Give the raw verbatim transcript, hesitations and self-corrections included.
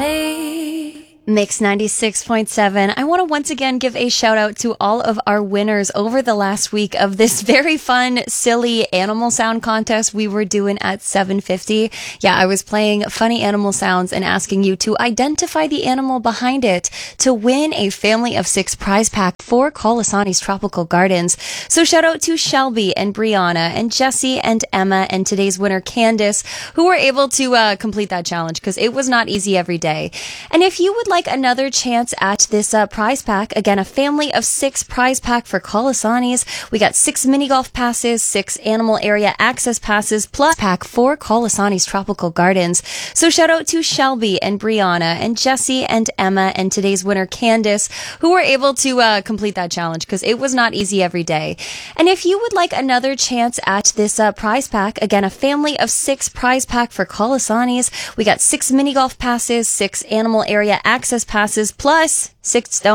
me. Mix ninety-six point seven. I want to once again give a shout out to all of our winners over the last week of this very fun, silly animal sound contest we were doing at seven fifty. Yeah, I was playing funny animal sounds and asking you to identify the animal behind it to win a family of six prize pack for Colasani's Tropical Gardens. So shout out to Shelby and Brianna and Jesse and Emma and today's winner Candace, who were able to uh, complete that challenge because it was not easy every day. And if you would like another chance at this uh, prize pack, again, a family of six prize pack for Colasani's. We got six mini golf passes, six animal area access passes, plus pack for Colasani's Tropical Gardens. So shout out to Shelby and Brianna and Jesse and Emma and today's winner Candace, who were able to uh, complete that challenge because it was not easy every day. And if you would like another chance at this uh, prize pack, again, a family of six prize pack for Colasani's. We got six mini golf passes, six animal area access passes, plus six stone